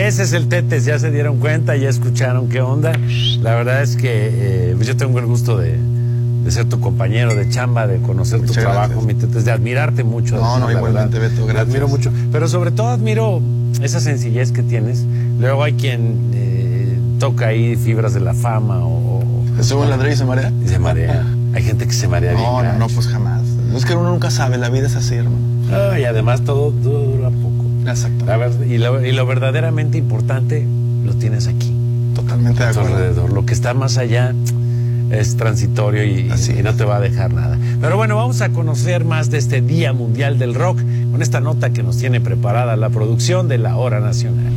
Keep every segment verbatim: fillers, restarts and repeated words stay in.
Ese es el Tetes, ya se dieron cuenta, ya escucharon qué onda. La verdad es que eh, pues yo tengo el gusto de, de ser tu compañero de chamba, de conocer Muchas tu trabajo, gracias. Mi Tetes, de admirarte mucho. No, no, igualmente, Beto, gracias. Te admiro mucho, pero sobre todo admiro esa sencillez que tienes. Luego hay quien eh, toca ahí fibras de la fama o... ¿Se sube en la Dre y se marea? Y se marea. Hay gente que se marea bien. No, no, no, pues jamás. Es que uno nunca sabe, la vida es así, hermano. Ah, y además todo, todo dura poco. Exacto. La verdad, y, lo, y lo verdaderamente importante lo tienes aquí. Totalmente de acuerdo. Alrededor. Lo que está más allá es transitorio y, y no te va a dejar nada. Pero bueno, vamos a conocer más de este Día Mundial del Rock con esta nota que nos tiene preparada la producción de La Hora Nacional.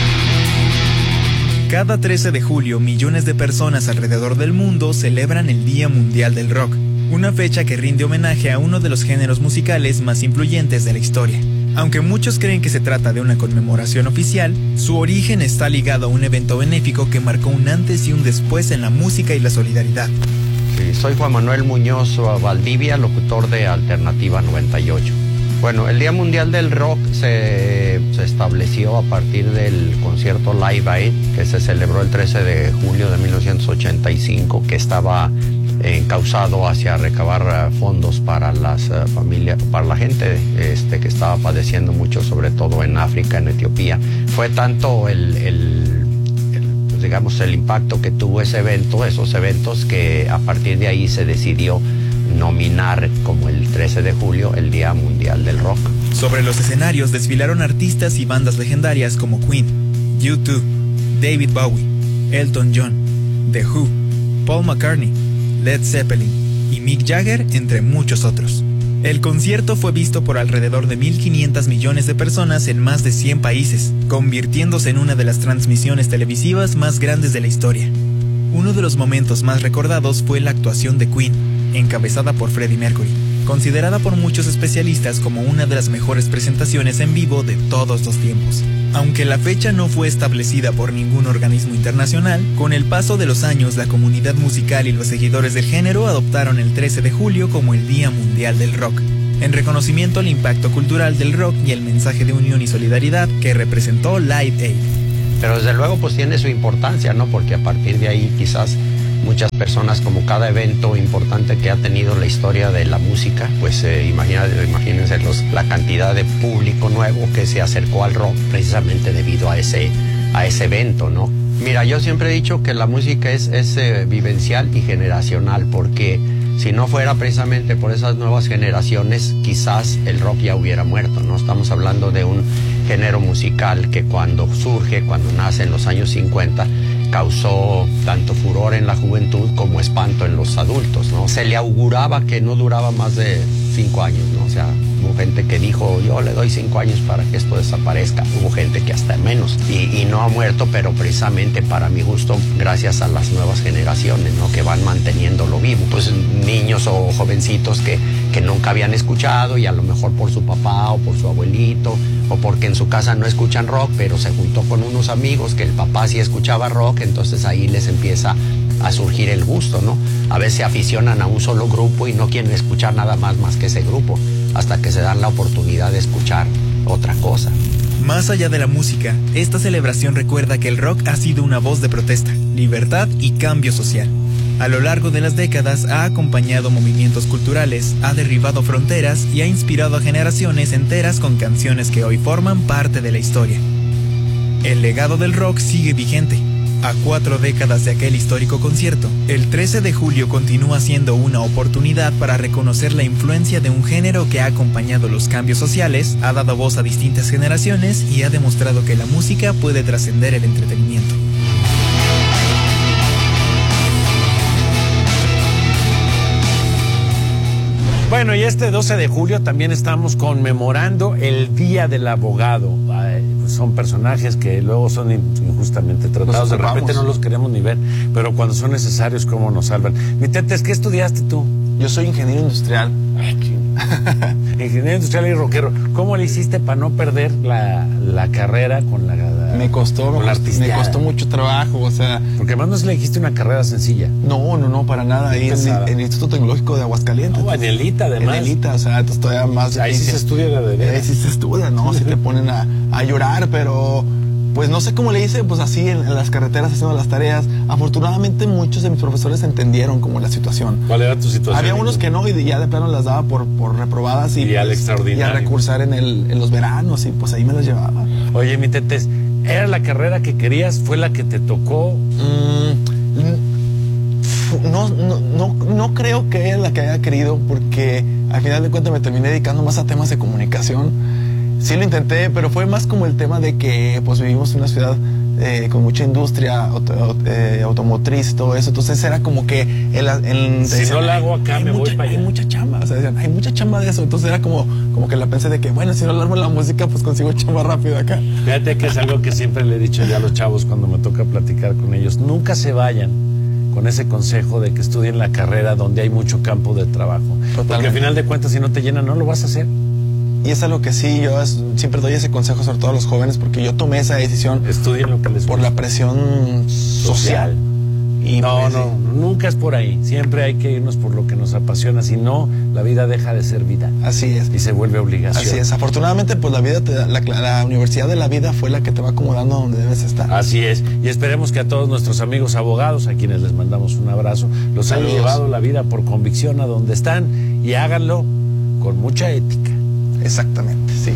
Cada trece de julio, millones de personas alrededor del mundo celebran el Día Mundial del Rock, una fecha que rinde homenaje a uno de los géneros musicales más influyentes de la historia. Aunque muchos creen que se trata de una conmemoración oficial, su origen está ligado a un evento benéfico que marcó un antes y un después en la música y la solidaridad. Sí, soy Juan Manuel Muñoz Valdivia, locutor de Alternativa noventa y ocho. Bueno, el Día Mundial del Rock se, se estableció a partir del concierto Live Aid, que se celebró el trece de julio de mil novecientos ochenta y cinco, que estaba encauzado hacia recabar fondos para las uh, familias, para la gente este, que estaba padeciendo mucho, sobre todo en África, en Etiopía. Fue tanto el, el, el, digamos, el impacto que tuvo ese evento, esos eventos, que a partir de ahí se decidió nominar como el trece de julio el Día Mundial del Rock. Sobre los escenarios desfilaron artistas y bandas legendarias como Queen, U dos, David Bowie, Elton John, The Who, Paul McCartney, Led Zeppelin y Mick Jagger, entre muchos otros. El concierto fue visto por alrededor de mil quinientos millones de personas en más de cien países, convirtiéndose en una de las transmisiones televisivas más grandes de la historia. Uno de los momentos más recordados fue la actuación de Queen, encabezada por Freddie Mercury, considerada por muchos especialistas como una de las mejores presentaciones en vivo de todos los tiempos. Aunque la fecha no fue establecida por ningún organismo internacional, con el paso de los años la comunidad musical y los seguidores del género adoptaron el trece de julio como el Día Mundial del Rock, en reconocimiento al impacto cultural del rock y el mensaje de unión y solidaridad que representó Live Aid. Pero desde luego pues tiene su importancia, ¿no? Porque a partir de ahí quizás muchas personas, como cada evento importante que ha tenido la historia de la música, pues eh, imagina, imagínense los, la cantidad de público nuevo que se acercó al rock precisamente debido a ese, a ese evento, ¿no? Mira, yo siempre he dicho que la música es, es eh, vivencial y generacional, porque si no fuera precisamente por esas nuevas generaciones, quizás el rock ya hubiera muerto, ¿no? Estamos hablando de un género musical que cuando surge, cuando nace en los años cincuenta, causó tanto furor en la juventud como espanto en los adultos, ¿no? Se le auguraba que no duraba más de cinco años, ¿no? O sea, hubo gente que dijo, yo le doy cinco años para que esto desaparezca. Hubo gente que hasta menos. Y, y no ha muerto, pero precisamente para mi gusto, gracias a las nuevas generaciones, ¿no? Que van manteniéndolo vivo. Pues niños o jovencitos que, que nunca habían escuchado, y a lo mejor por su papá o por su abuelito, o porque en su casa no escuchan rock, pero se juntó con unos amigos que el papá sí escuchaba rock, entonces ahí les empieza a surgir el gusto, ¿no? A veces se aficionan a un solo grupo y no quieren escuchar nada más más que ese grupo, hasta que se dan la oportunidad de escuchar otra cosa. Más allá de la música, esta celebración recuerda que el rock ha sido una voz de protesta, libertad y cambio social. A lo largo de las décadas ha acompañado movimientos culturales, ha derribado fronteras y ha inspirado a generaciones enteras con canciones que hoy forman parte de la historia. El legado del rock sigue vigente. A cuatro décadas de aquel histórico concierto, el trece de julio continúa siendo una oportunidad para reconocer la influencia de un género que ha acompañado los cambios sociales, ha dado voz a distintas generaciones y ha demostrado que la música puede trascender el entretenimiento. Bueno, y este doce de julio también estamos conmemorando el Día del Abogado. Ay, pues son personajes que luego son injustamente tratados, de repente no los queremos ni ver, pero cuando son necesarios, ¿cómo nos salvan? Mi Tetes, ¿qué estudiaste tú? Yo soy ingeniero industrial. Ingeniero industrial y rockero. ¿Cómo le hiciste para no perder la, la carrera con la, la Me costó, con me, la costó me costó mucho trabajo, o sea... Porque además no se le dijiste una carrera sencilla. No, no, no, para nada. Ahí en, en el Instituto Tecnológico de Aguascalientes. No, en el I T A además. En el I T A, o sea, entonces todavía más... Ahí sí se estudia de verdad. Ahí sí se estudia, ¿no? Se te ponen a, a llorar, pero pues no sé cómo le hice, pues así en, en las carreteras haciendo las tareas. Afortunadamente muchos de mis profesores entendieron como la situación. ¿Cuál era tu situación? Había unos que no y ya de plano las daba por, por reprobadas y, y al pues, extraordinario. Y a recursar en, el, en los veranos y pues ahí me las llevaba. Oye, mi Tetes, ¿era la carrera que querías? ¿Fue la que te tocó? Mm, no, no, no, no creo que era la que haya querido, porque al final de cuentas me terminé dedicando más a temas de comunicación. Sí lo intenté, pero fue más como el tema de que pues vivimos en una ciudad eh, con mucha industria auto, eh, automotriz y todo eso. Entonces era como que el, el, si decían, no la hago acá me mucha, voy para allá. Hay mucha chamba, o sea, decían, hay mucha chamba de eso. Entonces era como, como que la pensé de que, bueno, si no lo armo en la música, pues consigo chamba rápido acá. Fíjate que es algo que siempre le he dicho ya a los chavos cuando me toca platicar con ellos. Nunca se vayan con ese consejo de que estudien la carrera donde hay mucho campo de trabajo. Totalmente. Porque al final de cuentas, si no te llenan, no lo vas a hacer. Y es algo que sí, yo es, siempre doy ese consejo sobre todo a los jóvenes, porque yo tomé esa decisión. Estudien lo que les por gusta. la presión social. social. Y no, pues, no, sí. nunca es por ahí. Siempre hay que irnos por lo que nos apasiona. Si no, la vida deja de ser vida. Así es. Y se vuelve obligación. Así es. Afortunadamente, pues la vida, te da, la, la universidad de la vida fue la que te va acomodando donde debes estar. Así es. Y esperemos que a todos nuestros amigos abogados, a quienes les mandamos un abrazo, los hayan llevado la vida por convicción a donde están y háganlo con mucha ética. Exactamente, sí.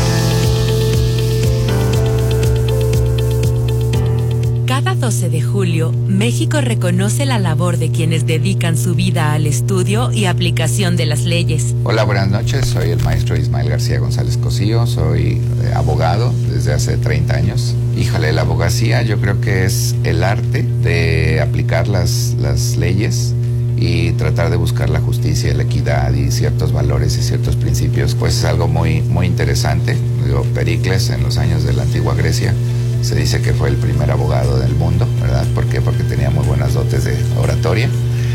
Cada doce de julio, México reconoce la labor de quienes dedican su vida al estudio y aplicación de las leyes. Hola, buenas noches. Soy el maestro Ismael García González Cosío. Soy eh, abogado desde hace treinta años. Híjole, la abogacía yo creo que es el arte de aplicar las, las leyes y tratar de buscar la justicia, la equidad y ciertos valores y ciertos principios. Pues es algo muy, muy interesante. Digo, Pericles, en los años de la antigua Grecia, se dice que fue el primer abogado del mundo, ¿verdad? ¿Por qué? Porque tenía muy buenas dotes de oratoria.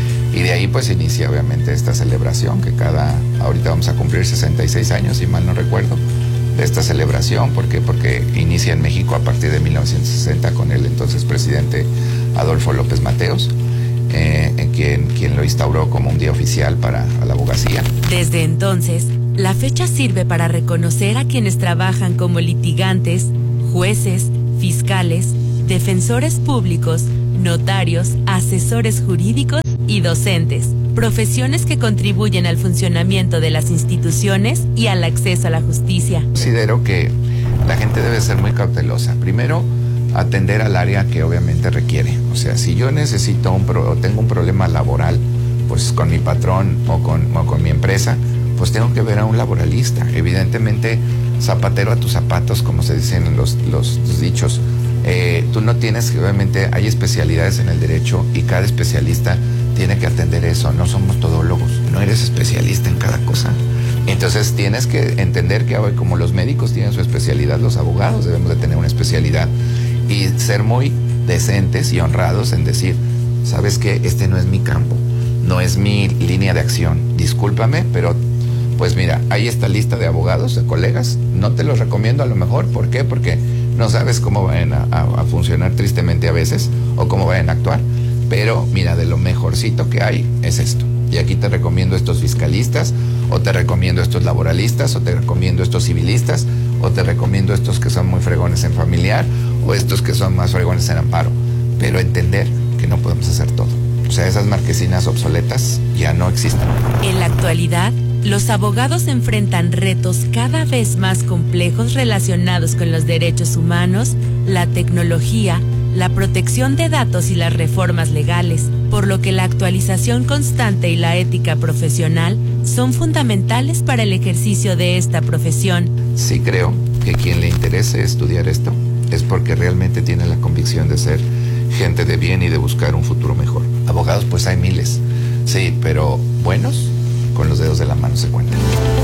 Y de ahí pues inicia obviamente esta celebración que cada... Ahorita vamos a cumplir sesenta y seis años, si mal no recuerdo, de esta celebración. ¿Por qué? Porque inicia en México a partir de mil novecientos sesenta con el entonces presidente Adolfo López Mateos, eh, en quien, quien lo instauró como un día oficial para la abogacía. Desde entonces, la fecha sirve para reconocer a quienes trabajan como litigantes, jueces, fiscales, defensores públicos, notarios, asesores jurídicos y docentes, profesiones que contribuyen al funcionamiento de las instituciones y al acceso a la justicia. Considero que la gente debe ser muy cautelosa. Primero, atender al área que obviamente requiere. O sea, si yo necesito un pro, o tengo un problema laboral, pues con mi patrón o con, o con mi empresa, pues tengo que ver a un laboralista. Evidentemente, zapatero a tus zapatos, como se dicen los, los, los dichos. Eh, tú no tienes que, obviamente, hay especialidades en el derecho y cada especialista tiene que atender eso. No somos todólogos, no eres especialista en cada cosa. Entonces tienes que entender que hoy, como los médicos tienen su especialidad, los abogados debemos de tener una especialidad y ser muy decentes y honrados en decir, ¿sabes qué? Este no es mi campo, no es mi línea de acción. Discúlpame, pero pues mira, hay esta lista de abogados, de colegas, no te los recomiendo a lo mejor. ¿Por qué? Porque no sabes cómo van a, a, a funcionar tristemente a veces o cómo van a actuar. Pero mira, de lo mejorcito que hay es esto. Y aquí te recomiendo estos fiscalistas, o te recomiendo estos laboralistas, o te recomiendo estos civilistas, o te recomiendo estos que son muy fregones en familiar, o estos que son más fregones en amparo. Pero entender que no podemos hacer todo. O sea, esas marquesinas obsoletas ya no existen. En la actualidad, los abogados enfrentan retos cada vez más complejos relacionados con los derechos humanos, la tecnología, la protección de datos y las reformas legales, por lo que la actualización constante y la ética profesional son fundamentales para el ejercicio de esta profesión. Sí creo que quien le interese estudiar esto es porque realmente tiene la convicción de ser gente de bien y de buscar un futuro mejor. Abogados pues hay miles, sí, pero buenos, con los dedos de la mano se cuentan.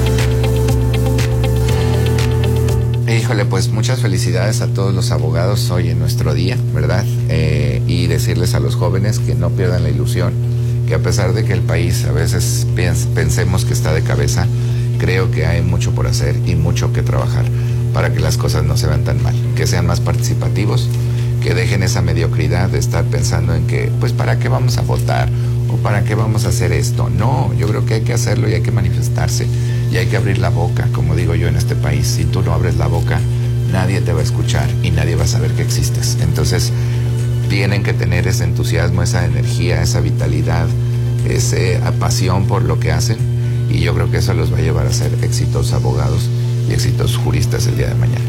Híjole, pues muchas felicidades a todos los abogados hoy en nuestro día, ¿verdad? Eh, y decirles a los jóvenes que no pierdan la ilusión, que a pesar de que el país a veces piens pensemos que está de cabeza, creo que hay mucho por hacer y mucho que trabajar para que las cosas no se vean tan mal, que sean más participativos, que dejen esa mediocridad de estar pensando en que, pues, ¿para qué vamos a votar? ¿O para qué vamos a hacer esto? No, yo creo que hay que hacerlo y hay que manifestarse y hay que abrir la boca, como digo yo en este país. Si tú no abres la boca, nadie te va a escuchar y nadie va a saber que existes. Entonces, tienen que tener ese entusiasmo, esa energía, esa vitalidad, esa pasión por lo que hacen, y yo creo que eso los va a llevar a ser exitosos abogados y exitosos juristas el día de mañana.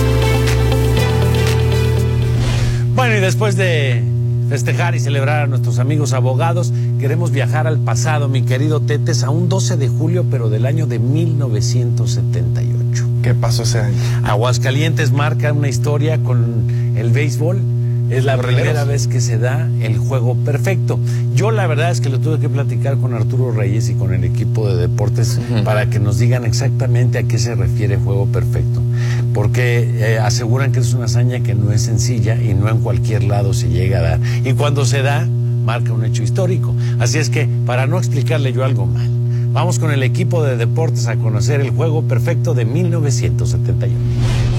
Bueno, y después de festejar y celebrar a nuestros amigos abogados, queremos viajar al pasado, mi querido Tetes, a un doce de julio, pero del año de mil novecientos setenta y ocho. ¿Qué pasó ese año? Aguascalientes marca una historia con el béisbol. Es la primera vez que se da el juego perfecto. Yo la verdad es que lo tuve que platicar con Arturo Reyes y con el equipo de deportes uh-huh. para que nos digan exactamente a qué se refiere juego perfecto. Porque eh, aseguran que es una hazaña que no es sencilla y no en cualquier lado se llega a dar. Y cuando se da, marca un hecho histórico. Así es que, para no explicarle yo algo mal, vamos con el equipo de deportes a conocer el juego perfecto de mil novecientos setenta y uno.